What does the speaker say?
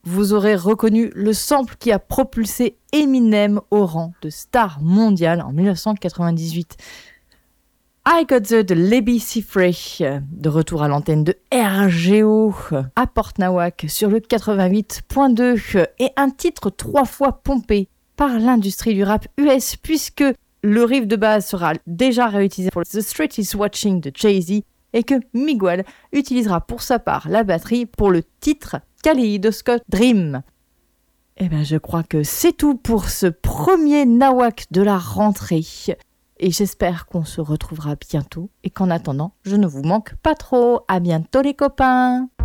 vous aurez reconnu le sample qui a propulsé Eminem au rang de star mondiale en 1998. I Got The de Lebby Sifrey, de retour à l'antenne de RGO à Port-Nawak sur le 88.2 et un titre 3 fois pompé par l'industrie du rap US puisque le riff de base sera déjà réutilisé pour The Street Is Watching de Jay-Z et que Miguel utilisera pour sa part la batterie pour le titre Kaleidoscope Dream. Et bien je crois que c'est tout pour ce premier Nawak de la rentrée. Et j'espère qu'on se retrouvera bientôt et qu'en attendant, je ne vous manque pas trop. À bientôt les copains!